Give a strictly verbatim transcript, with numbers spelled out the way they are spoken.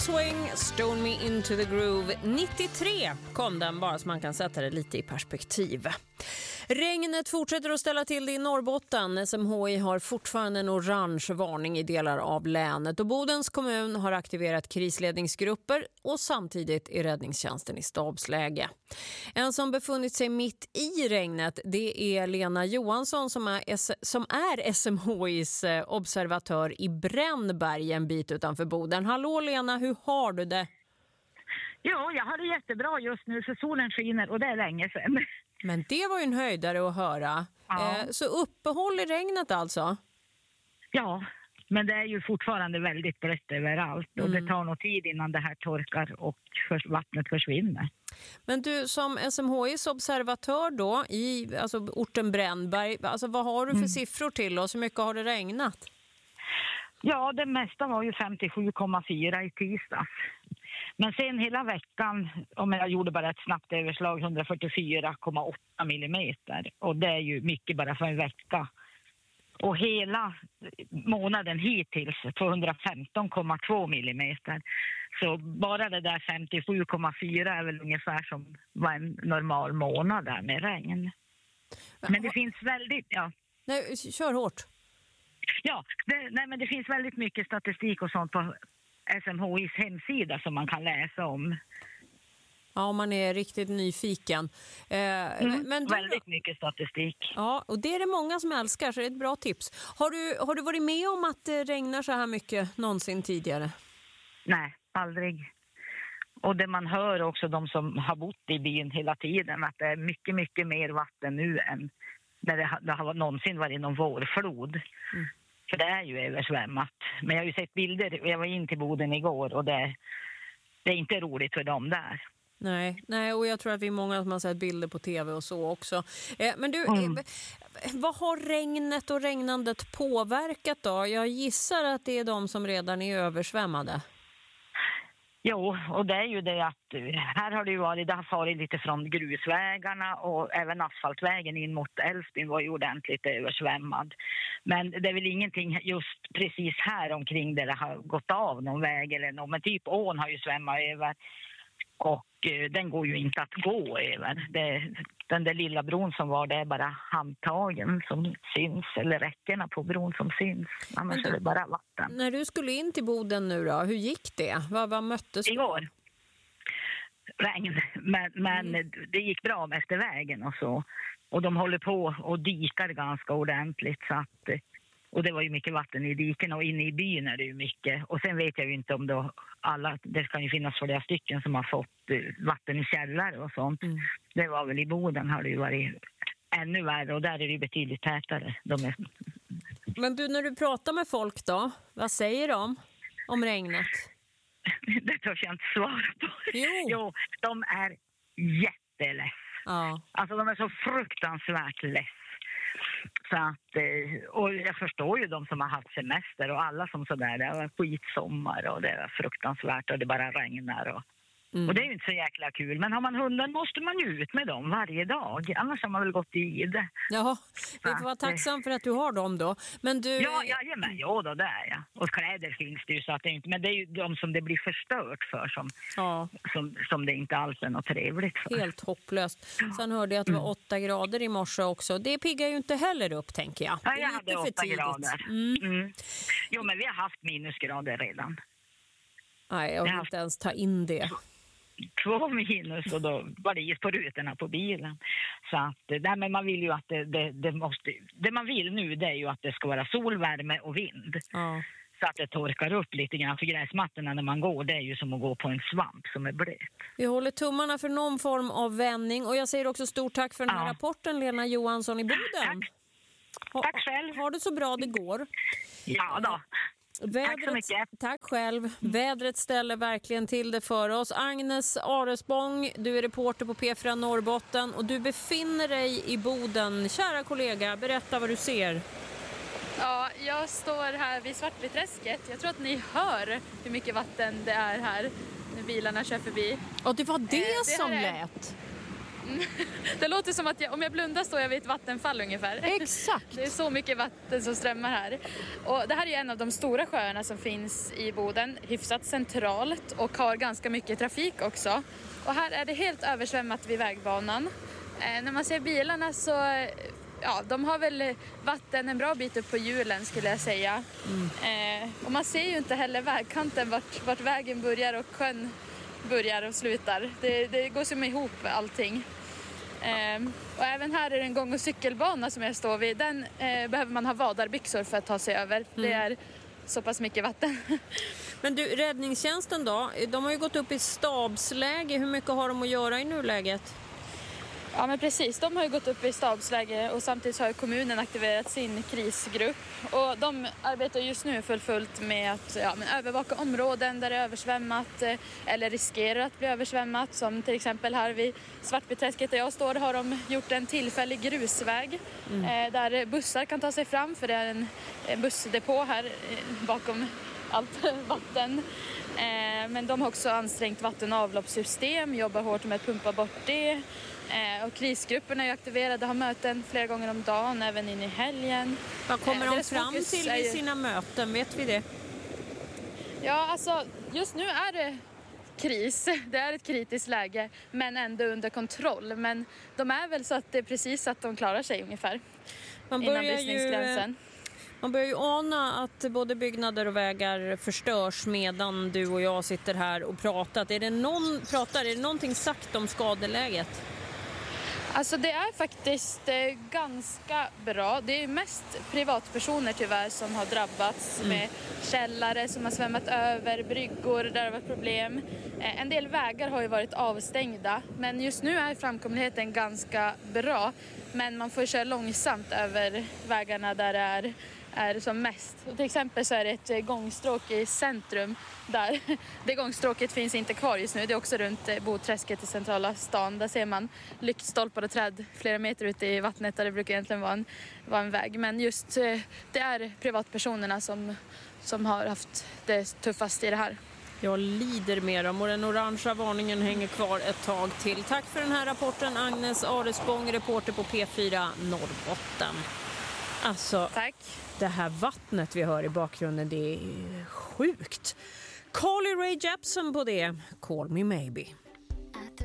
Swing, Stone Me Into the Groove. nittiotre kom den, bara så man kan sätta det lite i perspektiv. Regnet fortsätter att ställa till det i Norrbotten. S M H I har fortfarande en orange varning i delar av länet. Och Bodens kommun har aktiverat krisledningsgrupper och samtidigt är räddningstjänsten i stabsläge. En som befunnit sig mitt i regnet, det är Lena Johansson som är, S- som är S M H I:s observatör i Brännberg en bit utanför Boden. Hallå Lena, hur har du det? Jo, jag har det jättebra just nu för solen skiner och det är länge sedan. Men det var ju en höjdare att höra. Ja. Eh, så uppehåll i regnet alltså? Ja, men det är ju fortfarande väldigt blött överallt. Och Mm. det tar nog tid innan det här torkar och för, vattnet försvinner. Men du, som S M H I:s observatör då i alltså, orten Brännberg, alltså, vad har du för mm. siffror till oss? Hur mycket har det regnat? Ja, det mesta var ju femtiosju komma fyra i tisdags. Men sen hela veckan, om jag gjorde bara ett snabbt överslag, hundrafyrtiofyra komma åtta millimeter. Och det är ju mycket bara för en vecka. Och hela månaden hittills tvåhundrafemton komma två millimeter. Så bara det där femtiosju komma fyra är väl ungefär som var en normal månad där med regn. Men det finns väldigt, ja. Nej, kör hårt. Ja, det, nej, men det finns väldigt mycket statistik och sånt på S M H I:s hemsida som man kan läsa om. Ja, om man är riktigt nyfiken. Eh, mm, men du, väldigt mycket statistik. Ja, och det är det många som älskar, så det är ett bra tips. Har du, har du varit med om att det regnar så här mycket någonsin tidigare? Nej, aldrig. Och det man hör också, de som har bott i byn hela tiden, att det är mycket, mycket mer vatten nu än när det, det har någonsin varit någon vårflod. Mm. För det är ju översvämmat. Men jag har ju sett bilder, jag var in till Boden igår och det, det är inte roligt för dem där. Nej, nej, och jag tror att vi är många som har sett bilder på tv och så också. Eh, men du, mm. eh, vad har regnet och regnandet påverkat då? Jag gissar att det är de som redan är översvämmade. Jo, och det är ju det att här har det ju varit, det har farit lite från grusvägarna och även asfaltvägen in mot Älvsbyn var ju ordentligt översvämmad. Men det är väl ingenting just precis här omkring där det har gått av någon väg eller något. Men typ ån har ju svämmat över och eh, den går ju inte att gå över. Det, den där lilla bron som var, det är bara handtagen som syns, eller räckorna på bron som syns. Annars är det bara vatten. När du skulle in till Boden nu då, hur gick det? Vad, vad möttes du? Igår. Regn, men, men mm. det gick bra efter vägen och så. Och de håller på och dikar ganska ordentligt så att, och det var ju mycket vatten i diken och inne i byn är det ju mycket. Och sen vet jag ju inte om då alla, det kan ju finnas flera stycken som har fått vatten i källare och sånt. Mm. Det var väl i Boden har det ju varit ännu värre och där är det ju betydligt tätare. De är... Men du, när du pratar med folk då, vad säger de om regnet? Det törs jag inte svara på. Jo, jo de är jätteless. Ja. Alltså de är så fruktansvärt less. Så att, och jag förstår ju de som har haft semester och alla som sådär, det var skitsommar och det är fruktansvärt och det bara regnar och, mm. och det är ju inte så jäkla kul. Men har man hundar måste man ju ut med dem varje dag, annars har man väl gått i det. Ja, vi får vara tacksam för att du har dem då. Men du... Ja, jajamän, ja då det är jag. Och kläder finns det ju så att det inte, men det är ju de som det blir förstört för som, ja. som, som det inte alls är något trevligt för. Helt hopplöst. Sen hörde jag att det var åtta mm. grader i morse också. Det piggar ju inte heller upp, tänker jag. Ja, jag hade åtta grader. Mm. Mm. Jo, men vi har haft minusgrader redan. Nej, jag vill jag inte ens ta in det. Två minus och då var det is på rutorna på bilen. Så att, nej, men man vill ju att det, det, det måste, det man vill nu det är ju att det ska vara solvärme och vind. Ja. Så att det torkar upp lite grann, för gräsmattorna när man går, det är ju som att gå på en svamp som är blöt. Vi håller tummarna för någon form av vändning och jag säger också stort tack för den här ja. rapporten, Lena Johansson i Boden. Tack. Ha, tack själv. Har det så bra det går. Ja då. Vädret, tack så mycket. Tack själv. Vädret ställer verkligen till det för oss. Agnes Aresbong, du är reporter på P fyra Norrbotten och du befinner dig i Boden. Kära kollega, berätta vad du ser. Ja, jag står här vid Svartbyträsket. Jag tror att ni hör hur mycket vatten det är här när bilarna kör förbi. Och det var det, eh, det som är... lät. Mm. Det låter som att jag, om jag blundar står jag vid ett vattenfall ungefär. Exakt. Det är så mycket vatten som strömmar här. Och det här är en av de stora sjöarna som finns i Boden, hyfsat centralt och har ganska mycket trafik också. Och här är det helt översvämmat vid vägbanan. Eh, när man ser bilarna så, ja, de har väl vatten en bra bit upp på hjulen skulle jag säga. Mm. Eh, och man ser ju inte heller vägkanten vart, vart vägen börjar och sjön börjar och slutar. Det, det går som ihop allting. Eh, och även här är det en gång- och cykelbana som jag står vid. Den eh, behöver man ha vadarbyxor för att ta sig över. Mm. Det är så pass mycket vatten. Men du, räddningstjänsten då? De har ju gått upp i stabsläge. Hur mycket har de att göra i nuläget? Ja men precis, de har ju gått upp i stabsläge och samtidigt har kommunen aktiverat sin krisgrupp. Och de arbetar just nu för fullt med att ja, men övervaka områden där det är översvämmat eh, eller riskerar att bli översvämmat. Som till exempel här vid Svartbyträsket där jag står har de gjort en tillfällig grusväg mm. eh, där bussar kan ta sig fram för det är en, en bussdepå här eh, bakom allt vatten. Eh, men de har också ansträngt vatten- och avloppssystem, jobbar hårt med att pumpa bort det. Eh, och krisgrupperna är aktiverade, har möten flera gånger om dagen, även in i helgen. Vad kommer eh, de fram till i sina möten, vet vi det? Ja, alltså just nu är det kris, det är ett kritiskt läge, men ändå under kontroll. Men de är väl så att det är precis att de klarar sig ungefär Man innan börjar bristningsgränsen. Ju... Man börjar ju ana att både byggnader och vägar förstörs medan du och jag sitter här och pratar. Är det, någon, pratar, är det någonting sagt om skadeläget? Alltså det är faktiskt eh, ganska bra. Det är mest privatpersoner tyvärr som har drabbats mm. med källare som har svämmat över, bryggor där det har varit problem. Eh, en del vägar har ju varit avstängda men just nu är framkomligheten ganska bra. Men man får köra långsamt över vägarna där det är, är som mest. Och till exempel så är det ett gångstråk i centrum där det gångstråket finns inte kvar just nu. Det är också runt Boträsket i centrala stan. Där ser man lyktstolpar och träd flera meter ute i vattnet där det brukar egentligen vara en, vara en väg. Men just det är privatpersonerna som, som har haft det tuffast i det här. Jag lider med dem och den orangea varningen hänger kvar ett tag till. Tack för den här rapporten, Agnes Aresbong, reporter på P fyra Norrbotten. Alltså, tack. Det här vattnet vi hör i bakgrunden, det är sjukt. Carly Rae Jepsen på det. Call me maybe.